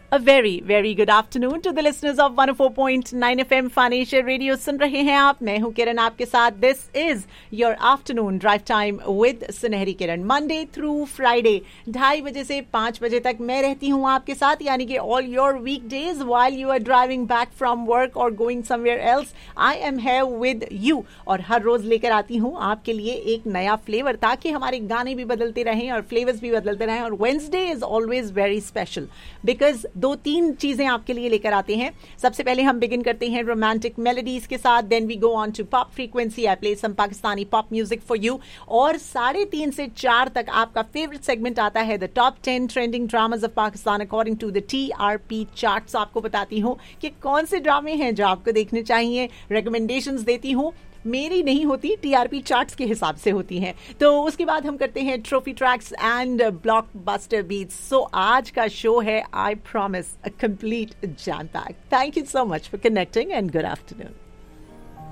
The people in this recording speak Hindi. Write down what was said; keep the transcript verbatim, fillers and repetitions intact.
A very, very good afternoon to the listeners of one oh four point nine F M Fun Asia Radio. सुन रहे हैं आप, मैं हूं किरण आपके साथ. This is your afternoon drive time with सुनहरी किरण. Monday through Friday ढाई बजे से पाँच बजे तक मैं रहती हूं आपके साथ, यानी कि all your weekdays while you are driving back from work or going somewhere else, I am here with you. और हर रोज लेकर आती हूं आपके लिए एक नया फ्लेवर, ताकि हमारे गाने भी बदलते रहें और फ्लेवर्स भी बदलते रहें. और Wednesday is always very special because दो तीन चीजें आपके लिए लेकर आते हैं. सबसे पहले हम बिगिन करते हैं रोमांटिक मेलोडीज के साथ. Then we go on to pop frequency. I play some Pakistani pop music for you. और साढ़े तीन से चार तक आपका फेवरेट सेगमेंट आता है the top ten trending dramas of Pakistan according to the T R P charts. आपको बताती हूँ कि कौन से ड्रामे हैं जो आपको देखने चाहिए. रिकमेंडेशंस देती हूँ, मेरी नहीं होती, टीआरपी चार्ट्स के हिसाब से होती हैं. तो उसके बाद हम करते हैं trophy tracks and blockbuster beats. सो आज का शो है, I promise, a complete jam pack. Thank you so much for connecting and good afternoon.